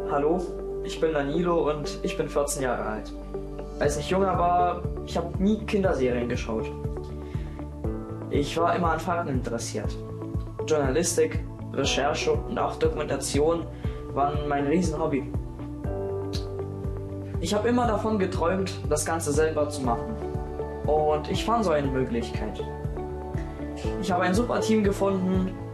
Hallo, ich bin Danilo und ich bin 14 Jahre alt. Als ich jünger war, ich habe nie Kinderserien geschaut. Ich war immer an Fakten interessiert. Journalistik, Recherche und auch Dokumentation waren mein Riesenhobby. Ich habe immer davon geträumt, das Ganze selber zu machen. Und ich fand so eine Möglichkeit. Ich habe ein super Team gefunden,